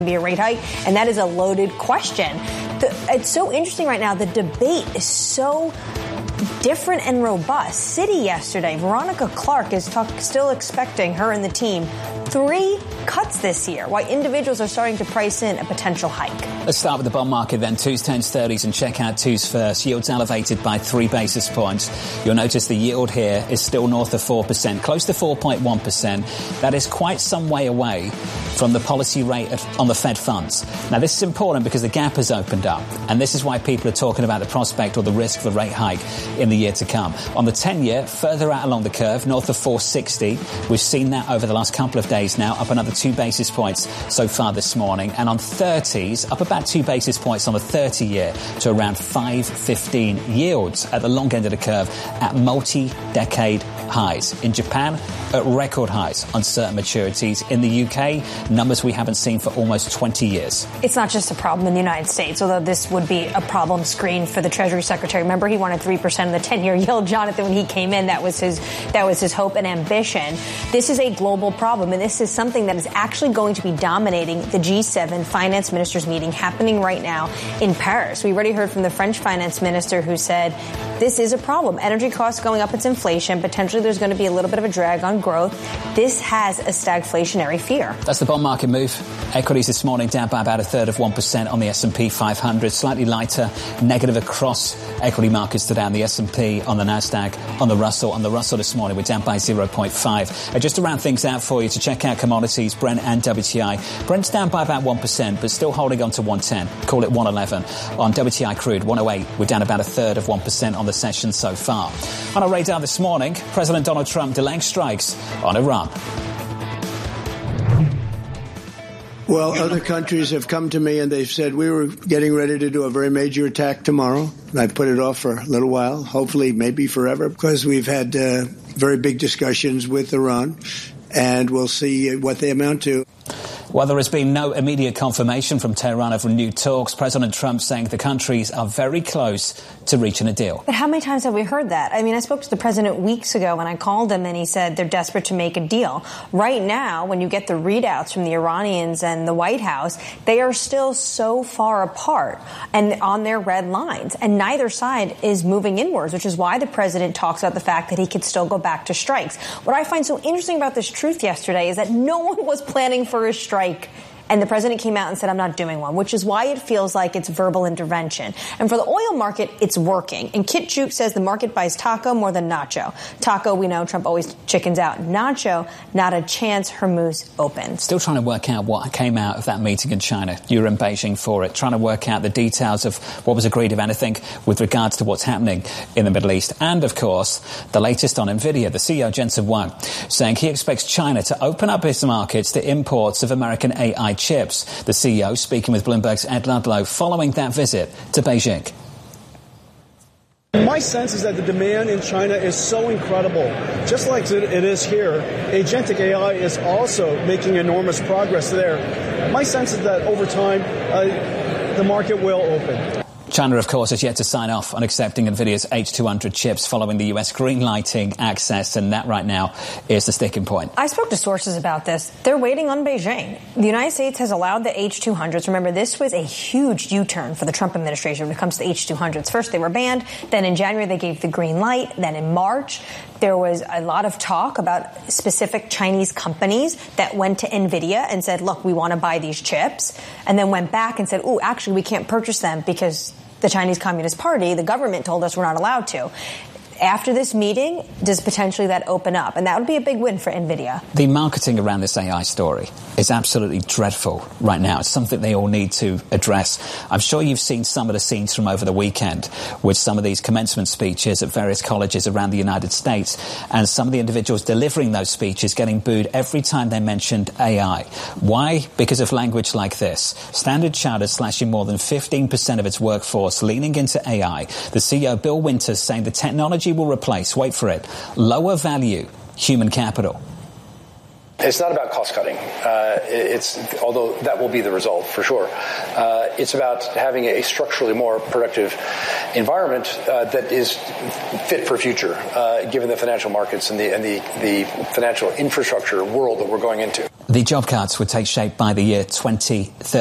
be a rate hike, and that is a loaded question. It's so interesting right now. The debate is so different and robust. Citi yesterday, Veronica Clark is still expecting, her and the team, 3 cuts this year, while individuals are starting to price in a potential hike. Let's start with the bond market then. 2s, 10s, 30s, and check out 2s first. Yields elevated by 3 basis points. You'll notice the yield here is still north of 4%, close to 4.1%. That is quite some way away from the policy rate on the Fed funds. Now, this is important because the gap has opened up, and this is why people are talking about the prospect or the risk of a rate hike in the year to come. On the 10-year, further out along the curve, north of 460. We've seen that over the last couple of days now, up another 2 basis points so far this morning. And on 30s, up about 2 basis points on the 30-year to around 5.15. Yields at the long end of the curve at multi-decade highs. In Japan, at record highs on certain maturities. In the UK, numbers we haven't seen for almost 20 years. It's not just a problem in the United States, although this would be a problem screen for the Treasury Secretary. Remember, he wanted 3% of the 10-year yield, Jonathan, when he came in. That was his hope and ambition. This is a global problem, and this is something that is actually going to be dominating the G7 finance ministers meeting happening right now in Paris. We already heard from the French finance minister who said this is a problem. Energy costs going up, it's inflation. Potentially there's going to be a little bit of a drag on growth. This has a stagflationary fear. That's the bond market move. Equities this morning down by about 1/3 on the S&P 500. Slightly lighter, negative across equity markets today on the S&P, on the Nasdaq, on the Russell. On the Russell this morning, we're down by 0.5. Just to round things out for you, to check out commodities, Brent and WTI. Brent's down by about 1%, but still holding on to 110. Call it 111. On WTI crude, 108. We're down about 1/3% on the session so far. On our radar this morning, President Donald Trump delaying strikes on Iran. Well, other countries have come to me and they've said we were getting ready to do a very major attack tomorrow. I put it off for a little while, hopefully maybe forever, because we've had very big discussions with Iran, and we'll see what they amount to. While there has been no immediate confirmation from Tehran of renewed talks, President Trump saying the countries are very close to reaching a deal. But how many times have we heard that? I mean, I spoke to the president weeks ago when I called him and he said they're desperate to make a deal. Right now, when you get the readouts from the Iranians and the White House, they are still so far apart and on their red lines. And neither side is moving inwards, which is why the president talks about the fact that he could still go back to strikes. What I find so interesting about this truth yesterday is that no one was planning for a strike. And the president came out and said, I'm not doing one, which is why it feels like it's verbal intervention. And for the oil market, it's working. And Kit Juke says the market buys taco more than nacho. Taco, we know Trump always chickens out. Nacho, not a chance. Hormuz opens. Still trying to work out what came out of that meeting in China. You were in Beijing for it. Trying to work out the details of what was agreed, if anything, with regards to what's happening in the Middle East. And, of course, the latest on NVIDIA, the CEO, Jensen Huang, saying he expects China to open up its markets to imports of American AI chips. The CEO speaking with Bloomberg's Ed Ludlow following that visit to Beijing. My sense is that the demand in China is so incredible. Just like it is here, agentic AI is also making enormous progress there. My sense is that over time, the market will open. China, of course, has yet to sign off on accepting NVIDIA's H200 chips following the US green-lighting access, and that right now is the sticking point. I spoke to sources about this. They're waiting on Beijing. The United States has allowed the H200s. Remember, this was a huge U-turn for the Trump administration when it comes to H200s. First, they were banned. Then in January, they gave the green light. Then in March, there was a lot of talk about specific Chinese companies that went to NVIDIA and said, look, we want to buy these chips, and then went back and said, actually, we can't purchase them because the Chinese Communist Party, the government told us we're not allowed to. After this meeting, does potentially that open up? And that would be a big win for NVIDIA. The marketing around this AI story is absolutely dreadful right now. It's something they all need to address. I'm sure you've seen some of the scenes from over the weekend with some of these commencement speeches at various colleges around the United States, and some of the individuals delivering those speeches getting booed every time they mentioned AI. Why? Because of language like this. Standard Chartered slashing more than 15% of its workforce leaning into AI. The CEO, Bill Winters, saying the technology will replace, wait for it, lower value human capital. It's not about cost cutting. Although that will be the result for sure. It's about having a structurally more productive environment that is fit for future, given the financial markets and the financial infrastructure world that we're going into. The job cuts would take shape by the year 2030.